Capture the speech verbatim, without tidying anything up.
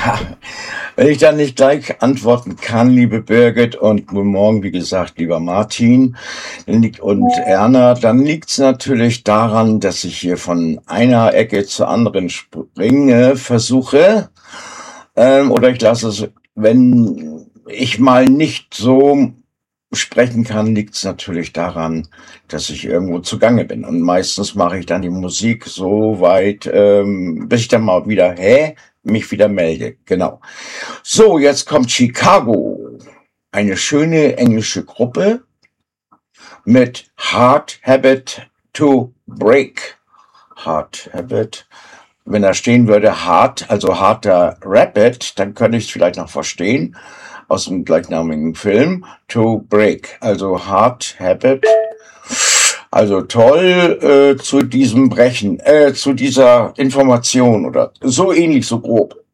Wenn ich dann nicht gleich antworten kann, liebe Birgit, und guten Morgen, wie gesagt, lieber Martin und Erna, dann liegt es natürlich daran, dass ich hier von einer Ecke zur anderen springe, versuche, ähm, oder ich lasse es, wenn ich mal nicht so sprechen kann, liegt es natürlich daran, dass ich irgendwo zugange bin. Und meistens mache ich dann die Musik so weit, ähm, bis ich dann mal wieder, hä, mich wieder melde. Genau. So, jetzt kommt Chicago. Eine schöne englische Gruppe mit Hard Habit to Break. Hard Habit. Wenn da stehen würde hart, also harter Rabbit, dann könnte ich es vielleicht noch verstehen. Aus dem gleichnamigen Film. To Break. Also Hard Habit. Also toll äh, zu diesem Brechen, äh, zu dieser Information oder so ähnlich, so grob.